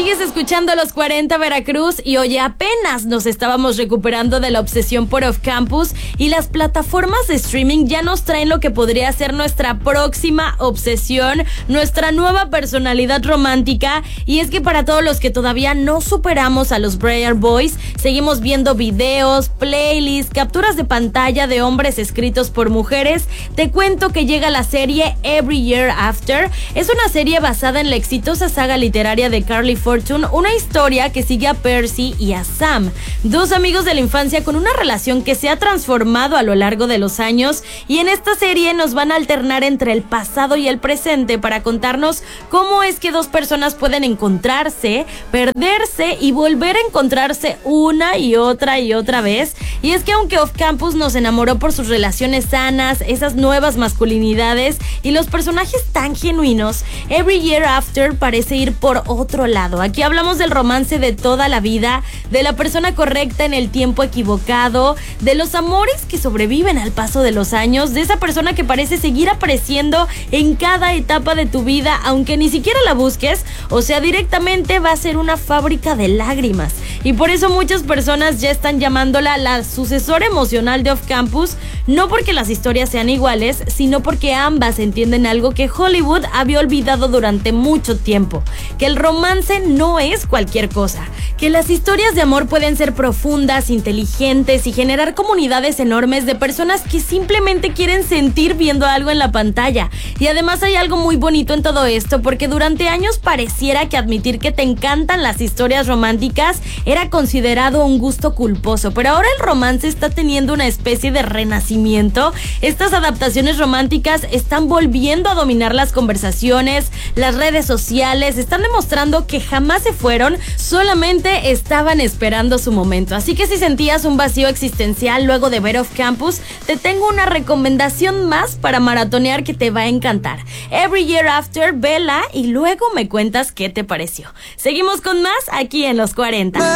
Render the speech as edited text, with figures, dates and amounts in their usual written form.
Sigues escuchando Los 40 Veracruz y oye, apenas nos estábamos recuperando de la obsesión por Off Campus y las plataformas de streaming ya nos traen lo que podría ser nuestra próxima obsesión, nuestra nueva personalidad romántica. Y es que para todos los que todavía no superamos a los Briar Boys, seguimos viendo videos, playlists, capturas de pantalla de hombres escritos por mujeres. Te cuento que llega la serie Every Year After. Es una serie basada en la exitosa saga literaria de Carly Fortune, una historia que sigue a Percy y a Sam, dos amigos de la infancia con una relación que se ha transformado a lo largo de los años, y en esta serie nos van a alternar entre el pasado y el presente para contarnos cómo es que dos personas pueden encontrarse, perderse y volver a encontrarse una y otra vez. Y es que aunque Off Campus nos enamoró por sus relaciones sanas, esas nuevas masculinidades y los personajes tan genuinos, Every Year After parece ir por otro lado. Aquí hablamos del romance de toda la vida, de la persona correcta en el tiempo equivocado, de los amores que sobreviven al paso de los años, de esa persona que parece seguir apareciendo en cada etapa de tu vida, aunque ni siquiera la busques, o sea, directamente va a ser una fábrica de lágrimas. Y por eso muchas personas ya están llamándola la sucesora emocional de Off Campus, no porque las historias sean iguales, sino porque ambas entienden algo que Hollywood había olvidado durante mucho tiempo, que el romance no es cualquier cosa, que las historias de amor pueden ser profundas, inteligentes y generar comunidades enormes de personas que simplemente quieren sentir viendo algo en la pantalla. Y además hay algo muy bonito en todo esto, porque durante años pareciera que admitir que te encantan las historias románticas era considerado un gusto culposo, pero ahora el romance está teniendo una especie de renacimiento. Estas adaptaciones románticas están volviendo a dominar las conversaciones, las redes sociales, están demostrando que jamás se fueron, solamente estaban esperando su momento. Así que si sentías un vacío existencial luego de ver Off Campus, te tengo una recomendación más para maratonear que te va a encantar. Every Year After, vela y luego me cuentas qué te pareció. Seguimos con más aquí en Los 40.